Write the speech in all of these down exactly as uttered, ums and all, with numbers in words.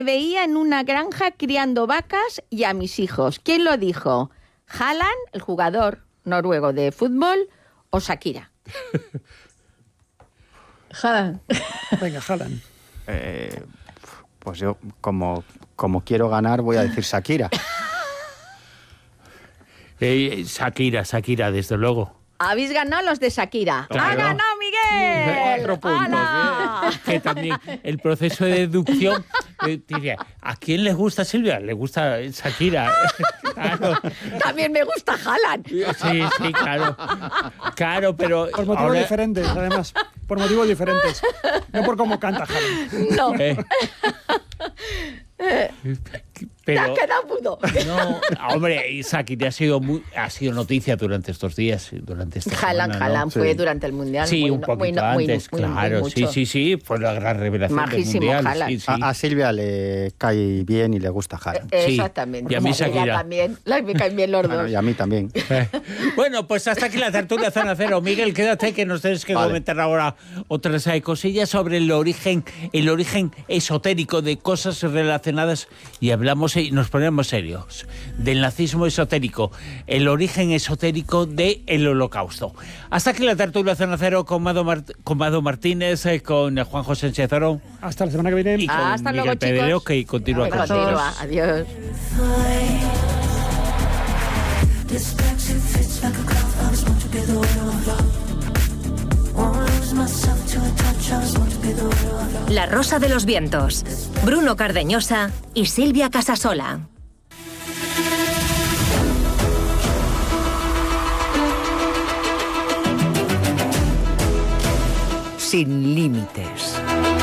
veía en una granja criando vacas y a mis hijos. ¿Quién lo dijo? ¿Haaland, el jugador noruego de fútbol, o Shakira? Haaland. Venga, Haaland. Eh, pues yo, como, como quiero ganar, voy a decir Shakira. Eh, Shakira, Shakira, desde luego. Habéis ganado los de Shakira. Claro. ¡Ha ganado Miguel! Cuatro puntos. ¡Hala! ¿eh? Que también el proceso de deducción, eh, diría, ¿a quién le gusta Silvia? Le gusta Shakira. Claro. También me gusta Haaland. Sí, sí, claro. Claro, pero... Por motivos ahora... diferentes, además. Por motivos diferentes. No por cómo canta Haaland. No. Eh. Te has Pero, quedado mudo. no, hombre, Shakira ha sido muy, ha sido noticia durante estos días, durante esta Haaland, semana, ¿no? Haaland fue durante el Mundial. Sí, muy, un poquito muy, muy, antes, muy, muy, claro, muy sí, mucho. sí, sí, fue la gran revelación Majísimo del Mundial. Haaland. Sí, sí. A, a Silvia le cae bien y le gusta Haaland. Eh, Sí. Exactamente. Y a mí Ella Shakira. también. La- Me caen bien los Bueno, dos. y a mí también. Bueno, pues hasta aquí la tertulia Zona Cero. Miguel, quédate que nos tienes que Vale. comentar ahora otras eh, cosillas sobre el origen, el origen esotérico de cosas relacionadas, y hablamos y nos ponemos serios, del nazismo esotérico, el origen esotérico del Holocausto. Hasta aquí la tertulia Zona Cero con Mado, Mart- con Mado Martínez, eh, con Juan José Sánchez Oro Hasta la semana que viene. y con Ah, hasta Miguel luego, chicos. Pedrero, que continúa con Continúa. nosotros. Adiós. This backseat fits like a glove. I was born to be the winner of love. Won't lose myself to a touch. I was born to be the winner of love. La Rosa de los Vientos. Bruno Cardeñosa y Silvia Casasola. Sin límites.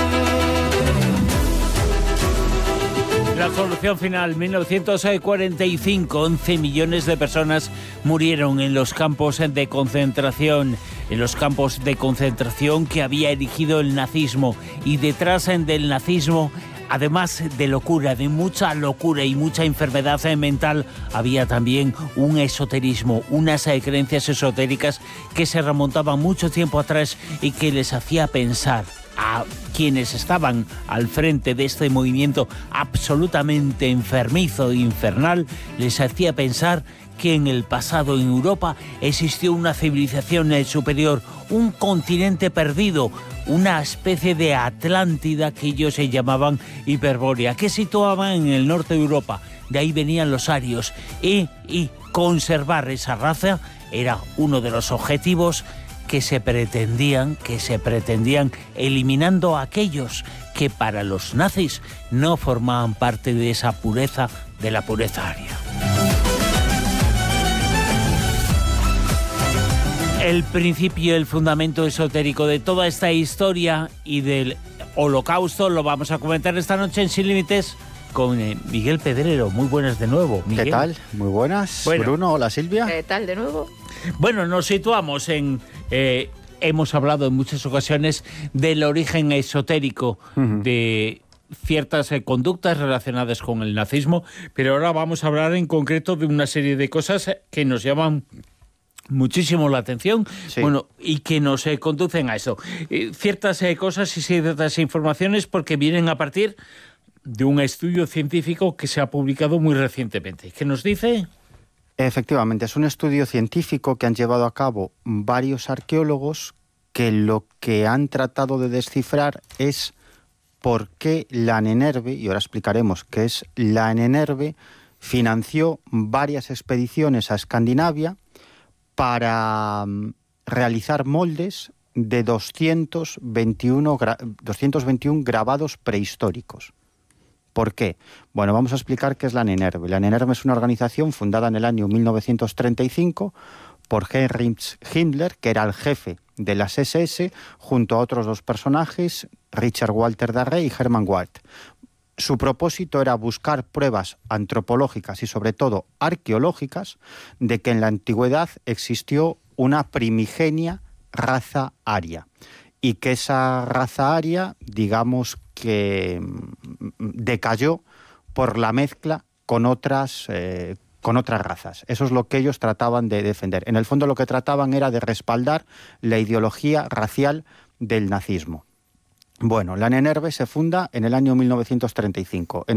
La solución final, mil novecientos cuarenta y cinco, once millones de personas murieron en los campos de concentración, en los campos de concentración que había erigido el nazismo. Y detrás del nazismo, además de locura, de mucha locura y mucha enfermedad mental, había también un esoterismo, unas eh, creencias esotéricas que se remontaban mucho tiempo atrás y que les hacía pensar a quienes estaban al frente de este movimiento absolutamente enfermizo e infernal, les hacía pensar que en el pasado en Europa existió una civilización superior, un continente perdido, una especie de Atlántida que ellos se llamaban Hiperbórea, que situaban en el norte de Europa. De ahí venían los arios y, y conservar esa raza era uno de los objetivos que se pretendían, que se pretendían eliminando a aquellos que para los nazis no formaban parte de esa pureza, de la pureza aria. El principio, el fundamento esotérico de toda esta historia y del Holocausto lo vamos a comentar esta noche en Sin Límites con eh, Miguel Pedrero. Muy buenas de nuevo, Miguel. ¿Qué tal? Muy buenas. Bueno. Bruno, hola Silvia. ¿Qué tal de nuevo? Bueno, nos situamos en... Eh, hemos hablado en muchas ocasiones del origen esotérico uh-huh. de ciertas eh, conductas relacionadas con el nazismo, pero ahora vamos a hablar en concreto de una serie de cosas que nos llaman muchísimo la atención, sí. bueno, y que nos eh, conducen a eso. Eh, ciertas eh, cosas y ciertas informaciones porque vienen a partir de un estudio científico que se ha publicado muy recientemente. ¿Qué nos dice? Efectivamente, es un estudio científico que han llevado a cabo varios arqueólogos que lo que han tratado de descifrar es por qué la Ahnenerbe, y ahora explicaremos qué es la Ahnenerbe, financió varias expediciones a Escandinavia para realizar moldes de doscientos veintiuno, gra- doscientos veintiuno grabados prehistóricos. ¿Por qué? Bueno, vamos a explicar qué es la Ahnenerbe. La Ahnenerbe es una organización fundada en el año mil novecientos treinta y cinco por Heinrich Himmler, que era el jefe de las ese ese, junto a otros dos personajes, Richard Walter Darré y Hermann Wald. Su propósito era buscar pruebas antropológicas y sobre todo arqueológicas de que en la antigüedad existió una primigenia raza aria y que esa raza aria, digamos que decayó por la mezcla con otras, eh, con otras razas. Eso es lo que ellos trataban de defender. En el fondo lo que trataban era de respaldar la ideología racial del nazismo. Bueno, la Nenerve se funda en el año mil novecientos treinta y cinco.